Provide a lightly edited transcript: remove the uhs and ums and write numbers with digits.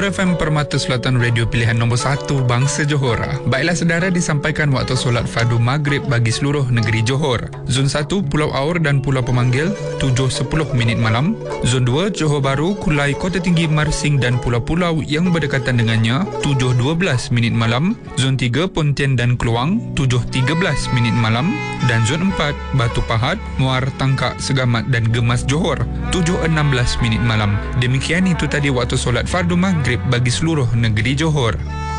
Johor FM Permata Selatan, radio pilihan nombor 1 Bangsa Johor. Baiklah saudara, disampaikan waktu solat fardu maghrib bagi seluruh negeri Johor. Zon 1 Pulau Aur dan Pulau Pemanggil 7.10 minit malam. Zon 2 Johor Bahru, Kulai, Kota Tinggi, Marsing dan pulau-pulau yang berdekatan dengannya 7.12 minit malam. Zon 3 Pontian dan Keluang 7.13 minit malam. Dan Zon 4 Batu Pahat, Muar, Tangkak, Segamat dan Gemas Johor 7.16 minit malam. Demikian itu tadi waktu solat fardu maghrib bagi seluruh negeri Johor.